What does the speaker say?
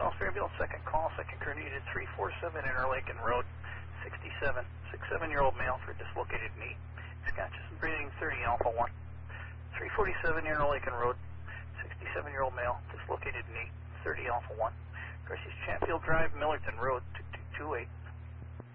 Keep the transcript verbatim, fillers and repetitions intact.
South Fairfield, second call, second crew needed, three four seven Interlaken Road, sixty-seven, six-seven-year-old male for dislocated knee. Scratches and breathing, thirty Alpha one. three forty-seven Interlaken Road, sixty-seven-year-old male, dislocated knee, thirty Alpha one. Garcia's Chatfield Drive, Millerton Road, two two two eight.